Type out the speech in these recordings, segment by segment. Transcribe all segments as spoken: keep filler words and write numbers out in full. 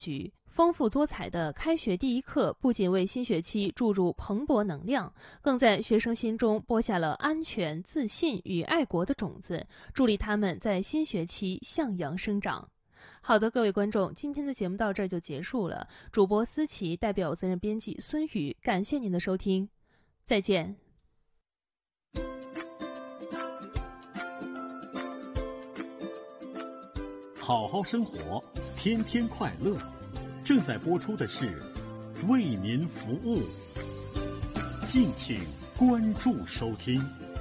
局。丰富多彩的开学第一课不仅为新学期注入蓬勃能量，更在学生心中播下了安全、自信与爱国的种子，助力他们在新学期向阳生长。好的，各位观众，今天的节目到这儿就结束了。主播思琪代表责任编辑孙宇，感谢您的收听，再见。 好好生活，天天快乐。正在播出的是为您服务，敬请关注收听。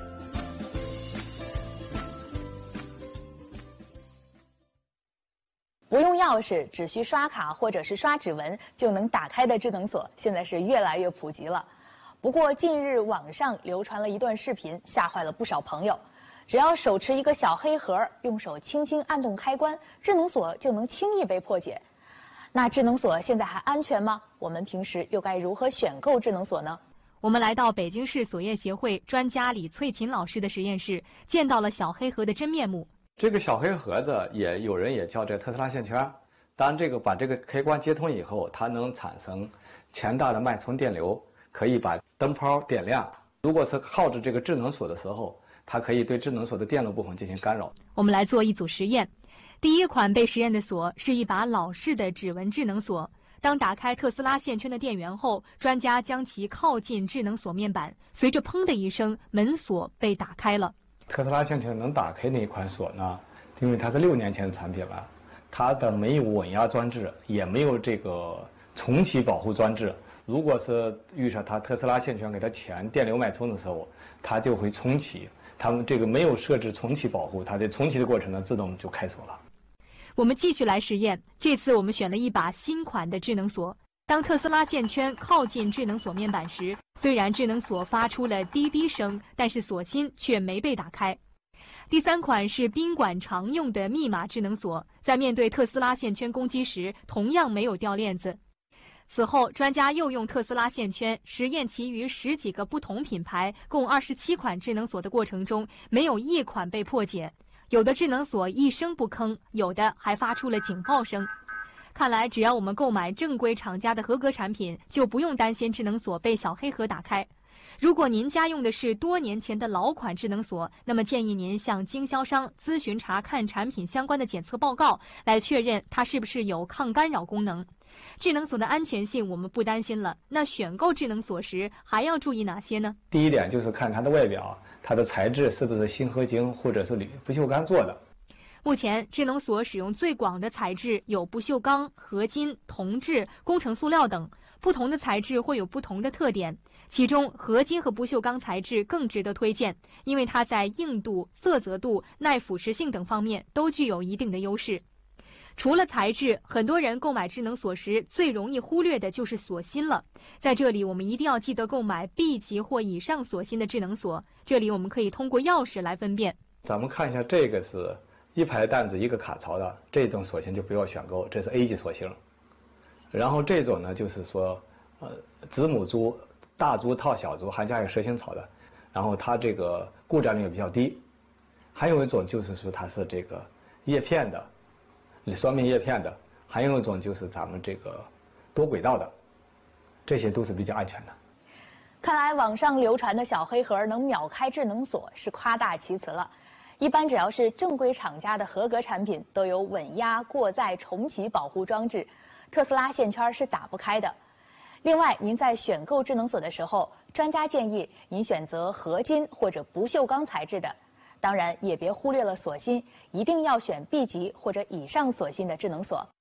不用钥匙，只需刷卡或者是刷指纹就能打开的智能锁，现在是越来越普及了。不过近日网上流传了一段视频，吓坏了不少朋友。只要手持一个小黑盒，用手轻轻按动开关，智能锁就能轻易被破解。那智能锁现在还安全吗？我们平时又该如何选购智能锁呢？ 我们来到北京市锁业协会专家李翠琴老师的实验室，见到了小黑盒的真面目。 这个小黑盒子也有人也叫这特斯拉线圈。当这个把这个开关接通以后，它能产生强大的脉冲电流，可以把灯泡点亮。如果是靠着这个智能锁的时候，它可以对智能锁的电路部分进行干扰。 我们来做一组实验。第一款被实验的锁是一把老式的指纹智能锁。当打开特斯拉线圈的电源后，专家将其靠近智能锁面板，随着砰的一声，门锁被打开了。 特斯拉线圈能打开那一款锁呢，因为它是六年前的产品了，它的没有稳压装置，也没有这个重启保护装置。如果是遇上它特斯拉线圈给它前电流脉冲的时候，它就会重启。他们这个没有设置重启保护，它在重启的过程呢，自动就开锁了。 我们继续来实验，这次我们选了一把新款的智能锁。当特斯拉线圈靠近智能锁面板时，虽然智能锁发出了滴滴声，但是锁芯却没被打开。第三款是宾馆常用的密码智能锁，在面对特斯拉线圈攻击时，同样没有掉链子。此后，专家又用特斯拉线圈实验其余十几个不同品牌共二十七款智能锁的过程中，没有一款被破解。有的智能锁一声不吭，有的还发出了警报声。看来，只要我们购买正规厂家的合格产品，就不用担心智能锁被小黑盒打开。如果您家用的是多年前的老款智能锁，那么建议您向经销商咨询查看产品相关的检测报告，来确认它是不是有抗干扰功能。智能锁的安全性我们不担心了，那选购智能锁时还要注意哪些呢？ 第一点就是看它的外表，它的材质是不是锌合金或者是铝不锈钢做的。 目前智能锁使用最广的材质有不锈钢、合金、铜制、工程塑料等，不同的材质会有不同的特点。其中合金和不锈钢材质更值得推荐，因为它在硬度、色泽度、耐腐蚀性等方面都具有一定的优势。除了材质，很多人购买智能锁时最容易忽略的就是锁芯了。在这里我们一定要记得购买 B 级或以上锁芯的智能锁，这里我们可以通过钥匙来分辨。 咱们看一下，这个是一排弹子一个卡槽的，这种锁芯就不要选购，这是 A 级锁芯。然后这种呢，就是说呃子母珠、大珠套小珠，还加有蛇形草的，然后它这个故障率也比较低。还有一种就是说它是这个叶片的，双面叶片的，还有一种就是咱们这个多轨道的，这些都是比较安全的。 看来网上流传的小黑盒能秒开智能锁是夸大其词了。一般只要是正规厂家的合格产品，都有稳压、过载、重启保护装置，特斯拉线圈是打不开的。另外，您在选购智能锁的时候，专家建议您选择合金或者不锈钢材质的。当然，也别忽略了锁芯，一定要选 B 级或者以上锁芯的智能锁。